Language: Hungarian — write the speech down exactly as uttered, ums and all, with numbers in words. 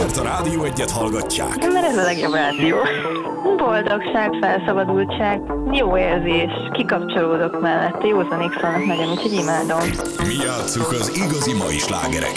Azért a Rádió Egyet hallgatják. Mert ez a legjobb rádió. Boldogság, felszabadultság, jó érzés, kikapcsolódok mellette, józanék szólnak nagyon, úgyhogy imádom. Mi játsszuk az igazi mai slágereket.